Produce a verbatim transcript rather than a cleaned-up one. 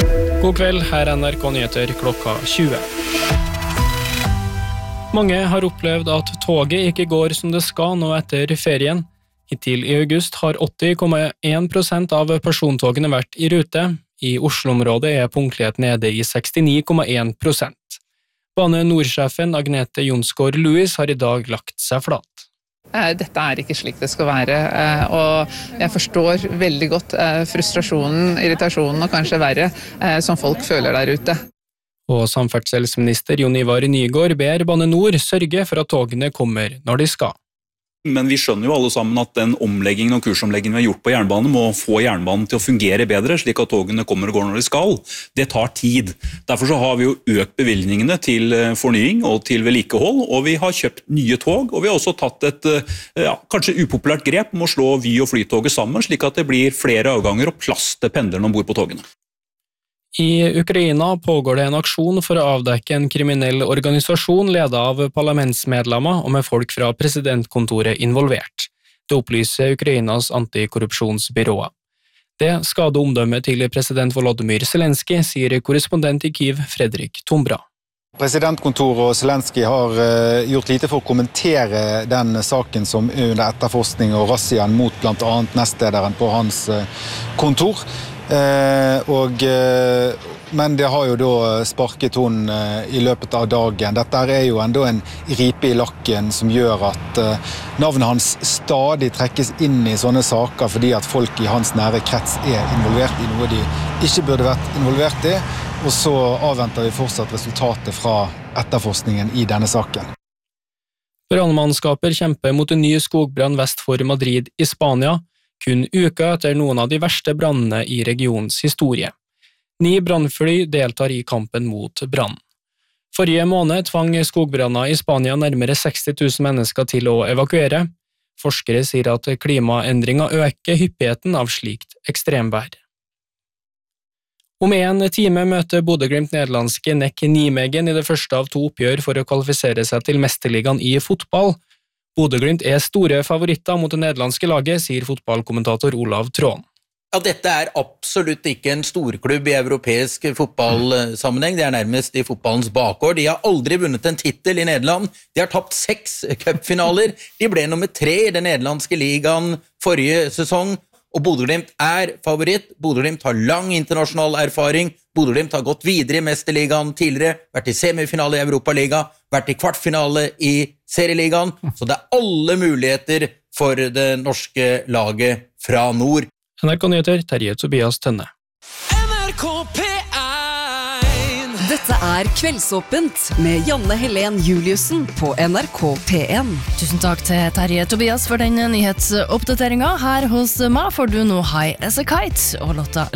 God kveld, her er N R K Nyheter klokka tjue. Mange har opplevd at toget ikke går som det skal nå etter ferien. Hittil i august har åtti komma en prosent av persontogene vært i rute. I Oslo-området er punktlighet nede i sekstini komma en prosent. Bane Nord-sjefen Agnete Jonsgaard Louis har i dag lagt seg flat. Dette er ikke slik det skal være, og jeg forstår veldig godt frustrasjonen, irritasjonen og kanskje verre som folk føler der ute. Og samferdselsminister Jon Ivar Nygård ber Bane Nor sørge for at togene kommer når de skal. Men vi skjønner jo alle sammen at den omleggingen og kursomleggingen vi har gjort på jernbanen må få jernbanen til å fungere bedre, slik at togene kommer og går når de skal. Det tar tid. Derfor så har vi jo økt bevilgningene til fornying og til vedlikehold, og vi har kjøpt nye tog, og vi har også tatt et ja, kanskje upopulært grep om å slå Vy- og Flytoget sammen, slik at det blir flere avganger og plass til pendlerne ombord på togene. I Ukraina pågår det en aksjon for å avdekke en kriminell organisasjon ledet av parlamentsmedlemmer og med folk fra presidentkontoret involvert. Det opplyser Ukrainas antikorrupsjonsbyrå. Det skader omdømmet til president Volodymyr Zelensky, sier korrespondent i Kyiv Fredrik Tombra. Presidentkontoret og Zelensky har gjort lite for å kommentere den saken som er under etterforskning og razziaen mot blant annet nestlederen på hans kontor. Eh, og, eh, men det har jo da sparket hun eh, i løpet av dagen. Dette er jo enda en ripe i lakken som gjør at eh, navnet hans stadig trekkes inn i sånne saker fordi at folk i hans nære krets er involvert i noe de ikke burde vært involvert i, og så avventer vi fortsatt resultatet fra etterforskningen i denne saken. Brannmannskaper kjemper mot en ny skogbrann vest for Madrid i Spania, kun uka etter noen av de verste brannene i regionens historie. Ni brannfly deltar i kampen mot brann. Forrige måned tvang skogbranner i Spania nærmere seksti tusen mennesker til å evakuere. Forskere sier at klimaendringer øker hyppigheten av slikt ekstremvær. Om en time møter Bodø/Glimt nederlandske Nek Nijmegen i det første av to oppgjør for å kvalifisere seg til mesterligaen i fotball. Bodø/Glimt er store favoritter mot det nederlandske laget, sier fotballkommentator Olav Tråen. Ja, dette er absolutt ikke en storklubb i europeisk fotballsammenheng. Det er nærmest i fotballens bakgård. De har aldri vunnet en titel i Nederland. De har tapt seks cupfinaler. De ble nummer tre i den nederlandske ligaen forrige sesong. Og Bodø/Glimt er favoritt. Bodø/Glimt har lang internasjonal erfaring. Bodø/Glimt har gått videre i mesterligaen tidligere, vært i semifinale i Europaliga, vært i kvartfinale i serieligaen. Så det er alle muligheter for det norske laget fra nord. N R K Nyheter, Terje Tobias Tønne. N R K P én. Dette er Kveldsåpent med Janne Helen Juliussen på N R K P én. Tusen takk til Terje Tobias for den nyhetsoppdateringen. Her hos meg får du nå High as a Kite og låta